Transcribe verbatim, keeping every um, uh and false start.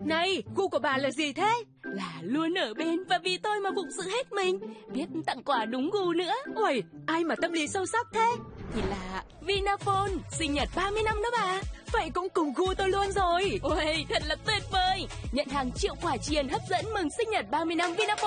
Này, gu của bà là gì thế? Là luôn ở bên và vì tôi mà phụng sự hết mình. Biết tặng quà đúng gu nữa. Ôi, ai mà tâm lý sâu sắc thế? Thì là Vinaphone, sinh nhật ba mươi năm đó bà. Vậy cũng cùng gu tôi luôn rồi. Ôi, thật là tuyệt vời. Nhận hàng triệu quả chiên hấp dẫn mừng sinh nhật ba mươi năm Vinaphone.